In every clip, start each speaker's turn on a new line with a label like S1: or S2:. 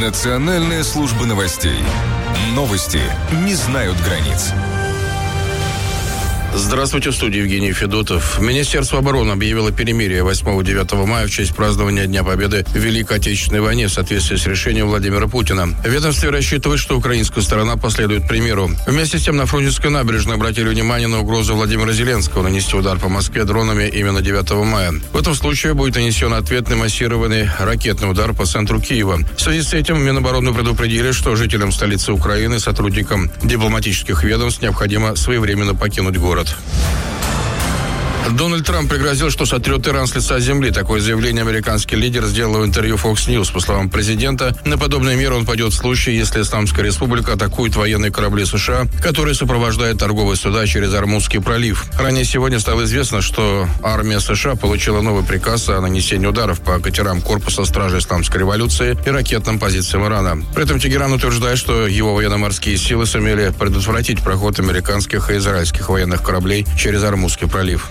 S1: Национальная служба новостей. Новости не знают границ.
S2: Здравствуйте, в студии Евгений Федотов. Министерство обороны объявило перемирие 8-9 мая в честь празднования Дня Победы в Великой Отечественной войне в соответствии с решением Владимира Путина. В ведомстве рассчитывает, что украинская сторона последует примеру. Вместе с тем на Фрунзенской набережной обратили внимание на угрозу Владимира Зеленского нанести удар по Москве дронами именно 9 мая. В этом случае будет нанесен ответный массированный ракетный удар по центру Киева. В связи с этим Минобороны предупредили, что жителям столицы Украины, сотрудникам дипломатических ведомств необходимо своевременно покинуть город. Дональд Трамп пригрозил, что сотрет Иран с лица земли. Такое заявление американский лидер сделал в интервью Fox News. По словам президента, на подобные меры он пойдет в случае, если Исламская Республика атакует военные корабли США, которые сопровождают торговые суда через Ормузский пролив. Ранее сегодня стало известно, что армия США получила новый приказ о нанесении ударов по катерам корпуса стражи Исламской революции и ракетным позициям Ирана. При этом Тегеран утверждает, что его военно-морские силы сумели предотвратить проход американских и израильских военных кораблей через Ормузский пролив.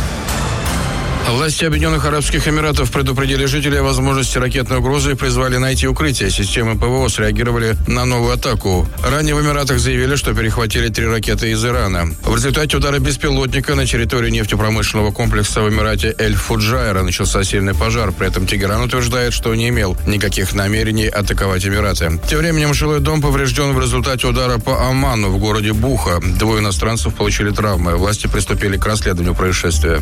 S2: Власти Объединенных Арабских Эмиратов предупредили жителей о возможности ракетной угрозы и призвали найти укрытие. Системы ПВО среагировали на новую атаку. Ранее в Эмиратах заявили, что перехватили 3 ракеты из Ирана. В результате удара беспилотника на территории нефтепромышленного комплекса в Эмирате Эль-Фуджайра начался сильный пожар. При этом Тегеран утверждает, что не имел никаких намерений атаковать Эмираты. Тем временем жилой дом поврежден в результате удара по Оману в городе Буха. 2 иностранцев получили травмы. Власти приступили к расследованию происшествия.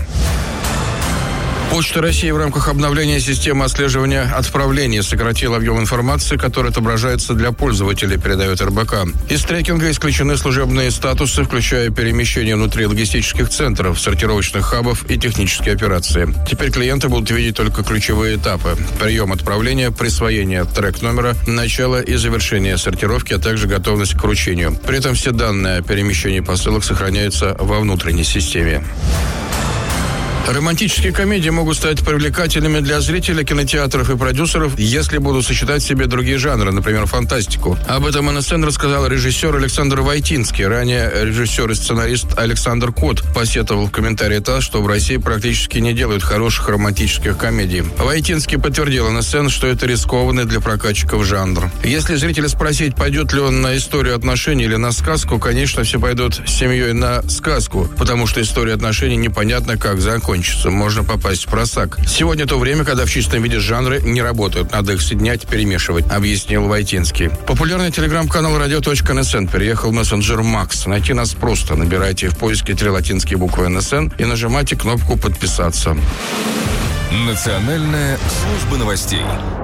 S2: Почта России в рамках обновления системы отслеживания отправлений сократила объем информации, который отображается для пользователей, передает РБК. Из трекинга исключены служебные статусы, включая перемещение внутри логистических центров, сортировочных хабов и технические операции. Теперь клиенты будут видеть только ключевые этапы: прием отправления, присвоение трек-номера, начало и завершение сортировки, а также готовность к вручению. При этом все данные о перемещении посылок сохраняются во внутренней системе. Романтические комедии могут стать привлекательными для зрителей, кинотеатров и продюсеров, если будут сочетать в себе другие жанры, например, фантастику. Об этом НСН рассказал режиссер Александр Войтинский. Ранее режиссер и сценарист Александр Кот посетовал в комментарии ТАСС, что в России практически не делают хороших романтических комедий. Войтинский подтвердил НСН, что это рискованный для прокатчиков жанр. Если зрителя спросить, пойдет ли он на историю отношений или на сказку, конечно, все пойдут с семьей на сказку, потому что история отношений непонятно как закончится. Можно попасть в просак. Сегодня то время, когда в чистом виде жанры не работают. Надо их соединять, перемешивать, объяснил Войтинский. Популярный телеграм-канал radio.nsn переехал в мессенджер Макс. Найти нас просто. Набирайте в поиске 3 латинские буквы НСН и нажимайте кнопку «Подписаться».
S1: Национальная служба новостей.